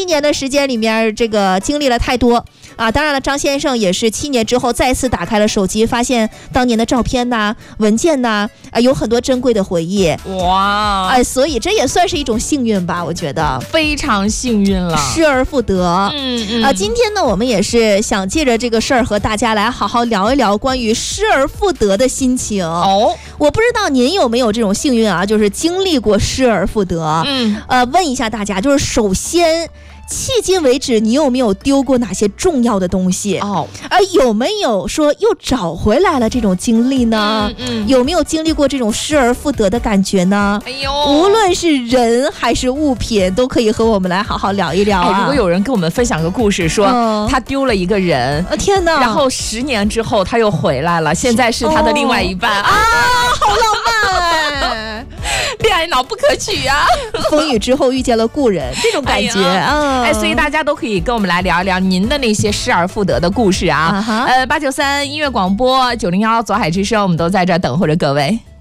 7年的时间里面，这个经历了太多啊。当然了，张先生也是7年之后再次打开了手机，发现当年的照片呐、文件呐，有很多珍贵的回忆。 哇， 所以这也算是一种幸运吧，我觉得非常幸运了， 失而复得。今天呢，我们也是想借着这个事儿和大家来好好聊一聊关于失而复得的心情。我不知道您有没有这种幸运啊，就是经历过失而复得。问一下大家，就是首先，迄今为止你有没有丢过哪些重要的东西？有没有说又找回来了这种经历呢？有没有经历过这种失而复得的感觉呢？无论是人还是物品，都可以和我们来好好聊一聊啊。 如果有人跟我们分享个故事，说他丢了一个人， 天哪， 然后10年之后他又回来了，现在是他的另外一半好浪漫哎！ 恋爱脑不可取啊！ 风雨之后遇见了故人，这种感觉所以大家都可以跟我们来聊一聊您的那些失而复得的故事啊。893音乐广播901左海之声，我们都在这儿等候着各位。